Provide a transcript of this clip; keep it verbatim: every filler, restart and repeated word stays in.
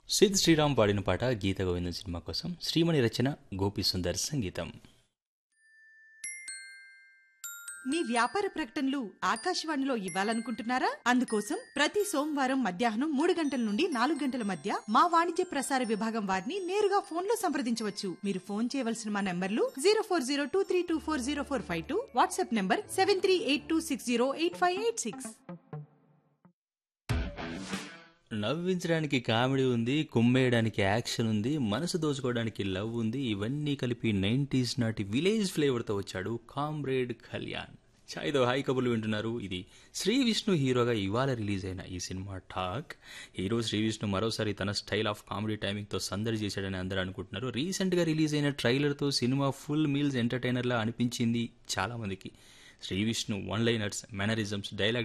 సిద్ శ్రీరామ్ పాడిన పాట గీత గోవిందం సినిమా కోసం శ్రీమణి రచన గోపి సుందర్ సంగీతం. మీ వ్యాపార ప్రకటనలు ఆకాశవాణిలో ఇవ్వాలనుకుంటున్నారా? అందుకోసం ప్రతి సోమవారం మధ్యాహ్నం మూడు గంటల నుండి నాలుగు గంటల మధ్య మా వాణిజ్య ప్రసార విభాగం వారిని నేరుగా ఫోన్ లో సంప్రదించవచ్చు. మీరు ఫోన్ చేయవలసిన మా నంబర్లు zero four zero two three two four zero four five two, WhatsApp number seven three eight two six zero eight five eight six. నవ్వించడానికి comedy ఉంది, కుమ్మేయడానికి యాక్షన్ ఉంది, మనసు దోచుకోవడానికి లవ్ ఉంది. ఇవన్నీ కలిపి నైంటీస్ నాటి విలేజ్ ఫ్లేవర్తో వచ్చాడు కామ్రేడ్ కళ్యాణ్. చాయ్తో హాయ్ కబుర్లు వింటున్నారు. ఇది శ్రీ విష్ణు హీరోగా ఇవాళ రిలీజ్ అయిన ఈ cinema talk. Hero Shri Vishnu మరోసారి తన స్టైల్ ఆఫ్ కామెడీ టైమింగ్తో సందడి చేశాడని అందరూ అనుకుంటున్నారు. రీసెంట్గా రిలీజ్ అయిన ట్రైలర్తో సినిమా ఫుల్ మీల్స్ ఎంటర్టైనర్లా అనిపించింది చాలామందికి. Shri Vishnu one liners, mannerisms, dialogue